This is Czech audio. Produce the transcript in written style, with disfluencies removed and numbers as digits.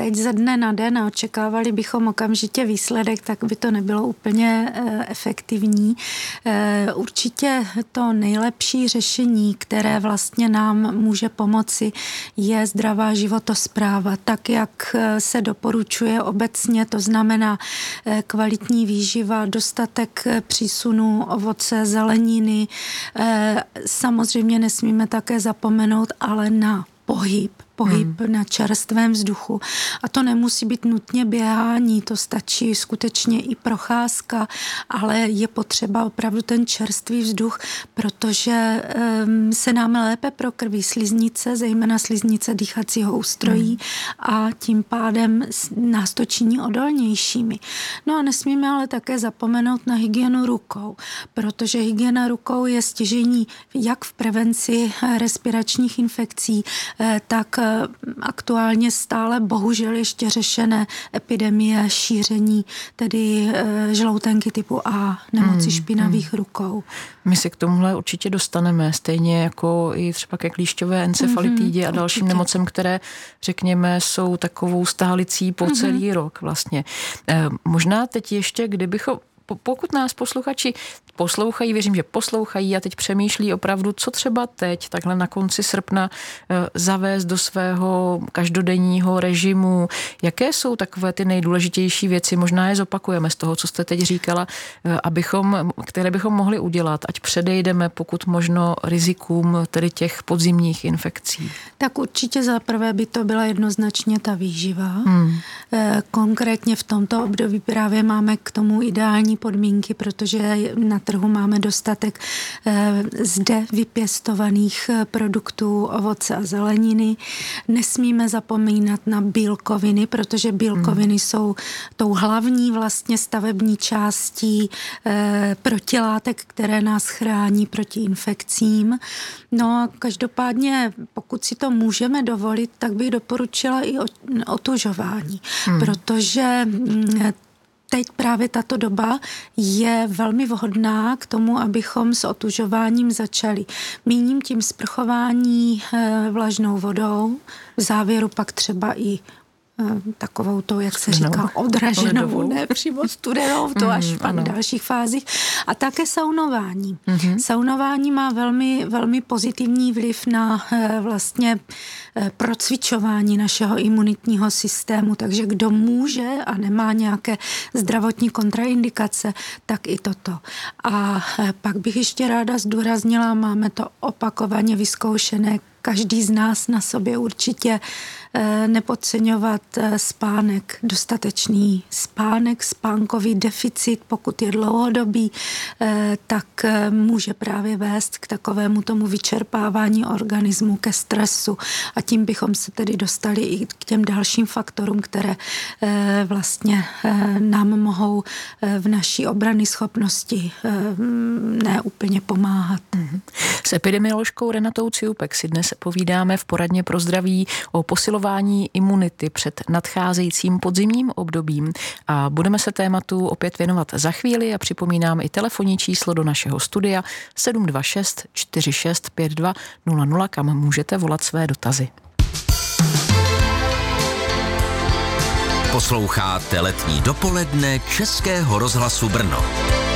teď ze dne na den a očekávali bychom okamžitě výsledek, tak by to nebylo úplně efektivní. Určitě to nejlepší řešení, které vlastně nám může pomoci, je zdravá životospráva, tak jak se doporučuje obecně, to znamená kvalitní výživa, dostatek přísunu ovoce, zeleniny. Samozřejmě nesmíme také zapomenout ale na pohyb na čerstvém vzduchu. A to nemusí být nutně běhání, to stačí skutečně i procházka, ale je potřeba opravdu ten čerstvý vzduch, protože se nám lépe prokrví sliznice, zejména sliznice dýchacího ústrojí a tím pádem nás to činí odolnějšími. No a nesmíme ale také zapomenout na hygienu rukou, protože hygiena rukou je stěžejní jak v prevenci respiračních infekcí, tak aktuálně stále bohužel ještě řešené epidemie šíření, tedy žloutenky typu A, nemoci špinavých rukou. My se k tomuhle určitě dostaneme, stejně jako i třeba ke klíšťové encefalitidě a dalším nemocem, které, řekněme, jsou takovou stálicí po celý rok vlastně. Možná teď ještě, kdybychom pokud nás posluchači poslouchají, věřím, že poslouchají a teď přemýšlí opravdu, co třeba teď, takhle na konci srpna zavést do svého každodenního režimu, jaké jsou takové ty nejdůležitější věci, možná je zopakujeme z toho, co jste teď říkala, které bychom mohli udělat, ať předejdeme pokud možno rizikům tedy těch podzimních infekcí. Tak určitě za prvé by to byla jednoznačně ta výživa. Konkrétně v tomto období právě máme k tomu ideální podmínky, protože na trhu máme dostatek zde vypěstovaných produktů ovoce a zeleniny. Nesmíme zapomínat na bílkoviny, protože bílkoviny jsou tou hlavní vlastně stavební částí protilátek, které nás chrání proti infekcím. No a každopádně, pokud si to můžeme dovolit, tak bych doporučila i otužování, protože teď právě tato doba je velmi vhodná k tomu, abychom s otužováním začali. Míním tím sprchování vlažnou vodou, v závěru pak třeba i takovou to, jak se říká, odraženou, ne přímo studenou, to až v dalších fázích. A také saunování. Saunování má velmi, velmi pozitivní vliv na vlastně procvičování našeho imunitního systému, takže kdo může a nemá nějaké zdravotní kontraindikace, tak i toto. A pak bych ještě ráda zdůraznila, máme to opakovaně vyzkoušené, každý z nás na sobě určitě nepodceňovat spánek, dostatečný spánek, spánkový deficit, pokud je dlouhodobý, tak může právě vést k takovému tomu vyčerpávání organismu, ke stresu a tím bychom se tedy dostali i k těm dalším faktorům, které vlastně nám mohou v naší obranné schopnosti neúplně pomáhat. S epidemioložkou Renatou Ciupek si dnes povídáme v poradně pro zdraví o posilování imunity před nadcházejícím podzimním obdobím a budeme se tématu opět věnovat za chvíli a připomínám i telefonní číslo do našeho studia 726 46 52 00, kam můžete volat své dotazy. Posloucháte letní dopoledne Českého rozhlasu Brno.